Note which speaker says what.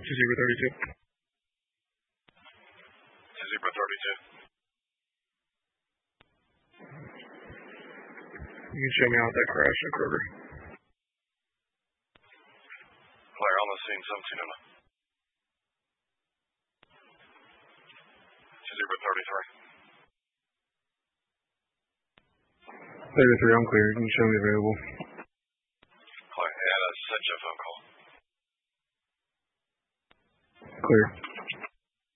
Speaker 1: Zebra 32.
Speaker 2: Zebra 32.
Speaker 1: You can show me out that crash in Kroger.
Speaker 2: Clear on the scene, 17 in. Zebra 33.
Speaker 1: 33, I'm clear. You can show me available.
Speaker 2: Clear. And send you a phone call.
Speaker 1: Clear.